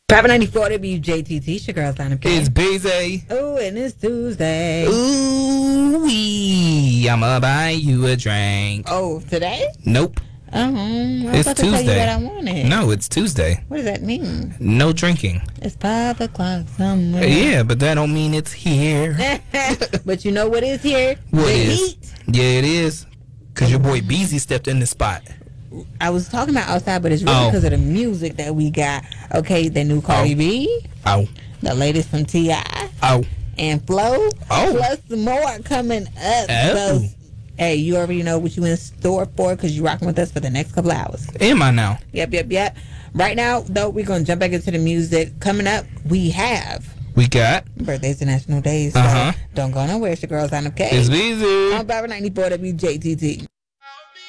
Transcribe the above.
Papa 94 WJTT, your girl, Sign K. It's busy. Oh, and it's Tuesday. Ooh-wee. I'ma buy you a drink. Oh, today? Nope. I was It's about to tell you Tuesday. what I wanted. No, it's Tuesday. What does that mean? No drinking. It's 5 o'clock somewhere. Yeah, but that don't mean it's here. But you know what is here? What the is? heat. Yeah, it is. Because your boy Beezy stepped in the spot. I was talking about outside, but it's really because of the music that we got. Okay, the new Cardi B. Oh. The latest from T.I. Oh. And Flo. Oh. Plus some more coming up. Oh. So, hey, you already know what you in store for because you're rocking with us for the next couple hours. Am I now? Yep. Right now, though, we're going to jump back into the music. Coming up, we have We got. birthdays and national days. So don't go nowhere. It's your girl, Sign Up K. It's Beezy. On Power 94 WJTT.